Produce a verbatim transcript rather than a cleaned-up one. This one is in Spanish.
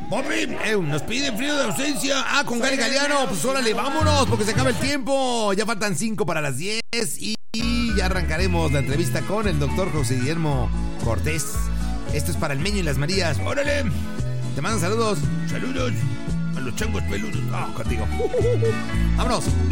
Bobby, eh, nos piden frío de ausencia. Ah, con Gali Galeano. Pues órale, vámonos, porque se acaba el tiempo. Ya faltan cinco para las diez y, y ya arrancaremos la entrevista con el doctor José Guillermo Cortés. Esto es para el Meño y las Marías. Órale, te mandan saludos. Saludos a los changos peludos. Ah, oh, contigo. Vámonos.